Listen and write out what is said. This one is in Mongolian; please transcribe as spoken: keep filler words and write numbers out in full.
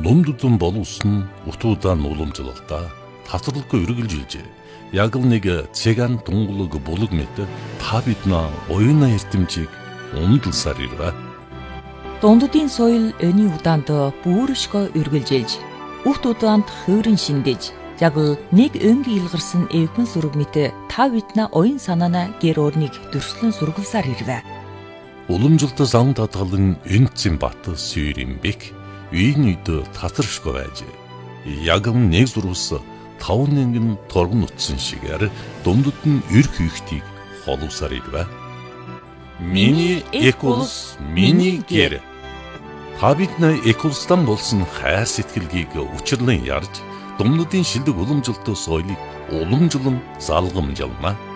Номдудун болуулсан утуудаа уламжлалтаа татварлахгүй үргэлжилжээ. Яг л нэг цэган тунгалаг булаг мэт та биднаа оюуна эрдэмжийг умдалсаар ирвэ. Дунддын соёл өний удаанд бүршгөө үргэлжилж, үхт удаанд хөөрөн шиндэж, яг л нэг өнгийн илгарсан эвхэн сүрэг мэт та биднаа оюун санаана гэр орныг дөрслөн сургалсаар ирвэ. Уламжлалт зам татгалан энцэн бат сүйрэмбек үйн үйд татаршгүй байж. Яг л нэг зурвас тав нэгэн торгон утсан шигээр дундад нь эр хийхтийг холовсаар ирвэ. Миний экулс, миний гэр. Та биднээ экулстан болсон хайр сэтгэлгийг учирлан ярьж, дундадын шилдэг уламжлалт соёлыг уламжлан залгамжлана.